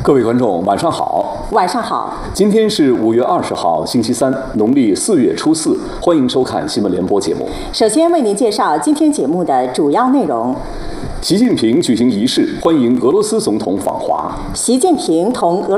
各位观众，晚上好。 晚上好。 今天是5月20号，星期三，农历4月初4，欢迎收看新闻联播节目。 首先为您介绍今天节目的主要内容。 习近平举行仪式，欢迎俄罗斯总统访华。 习近平同俄